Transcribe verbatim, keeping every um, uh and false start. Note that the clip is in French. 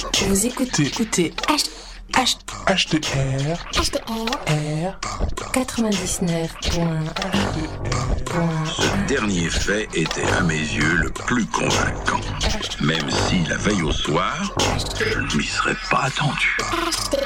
Vous écoutez, écoutez H, H, H T R H T R R quatre-vingt-dix-neuf point un. Ce dernier fait était à mes yeux le plus convaincant. Même si la veille au soir, je ne m'y serais pas attendu.